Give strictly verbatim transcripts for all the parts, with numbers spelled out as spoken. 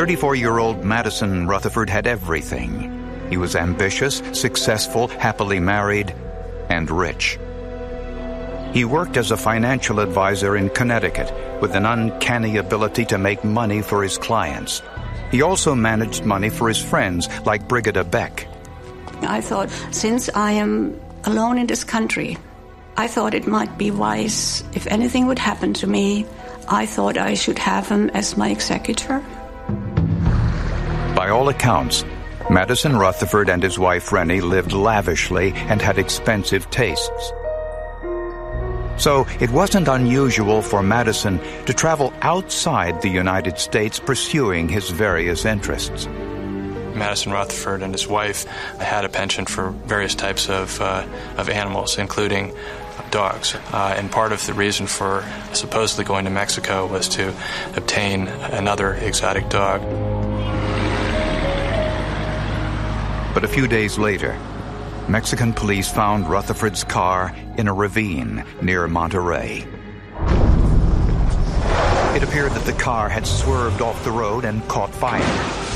thirty-four-year-old Madison Rutherford had everything. He was ambitious, successful, happily married, and rich. He worked as a financial advisor in Connecticut with an uncanny ability to make money for his clients. He also managed money for his friends, like Brigida Beck. I thought, since I am alone in this country, I thought it might be wise, if anything would happen to me, I thought I should have him as my executor. By all accounts, Madison Rutherford and his wife Rennie lived lavishly and had expensive tastes. So it wasn't unusual for Madison to travel outside the United States pursuing his various interests. Madison Rutherford and his wife had a penchant for various types of, uh, of animals, including dogs. Uh, and part of the reason for supposedly going to Mexico was to obtain another exotic dog. But a few days later, Mexican police found Rutherford's car in a ravine near Monterrey. It appeared that the car had swerved off the road and caught fire.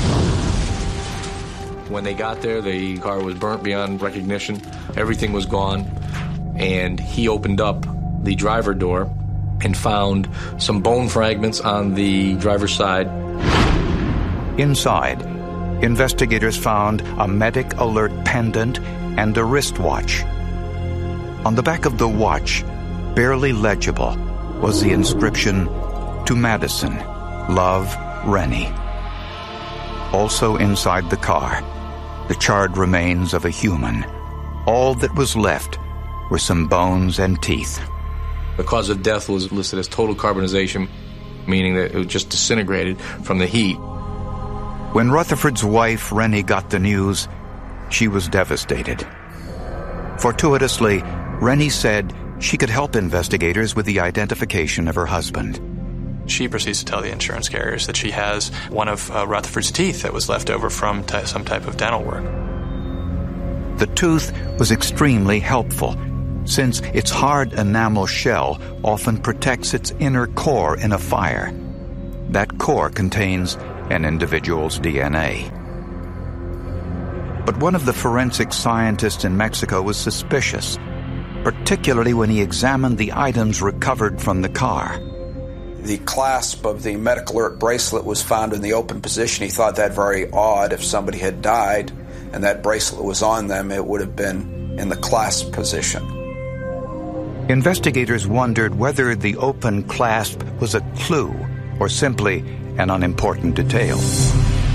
When they got there, the car was burnt beyond recognition. Everything was gone. And he opened up the driver door and found some bone fragments on the driver's side. Inside, investigators found a medic alert pendant and a wristwatch. On the back of the watch, barely legible, was the inscription, "To Madison, love, Rennie." Also inside the car, the charred remains of a human. All that was left were some bones and teeth. The cause of death was listed as total carbonization, meaning that it was just disintegrated from the heat. When Rutherford's wife, Rennie, got the news, she was devastated. Fortuitously, Rennie said she could help investigators with the identification of her husband. She proceeds to tell the insurance carriers that she has one of uh, Rutherford's teeth that was left over from t- some type of dental work. The tooth was extremely helpful, since its hard enamel shell often protects its inner core in a fire. That core contains an individual's D N A. But one of the forensic scientists in Mexico was suspicious, particularly when he examined the items recovered from the car. The clasp of the medical alert bracelet was found in the open position. He thought that very odd. If somebody had died and that bracelet was on them, it would have been in the clasp position. Investigators wondered whether the open clasp was a clue or simply an unimportant detail.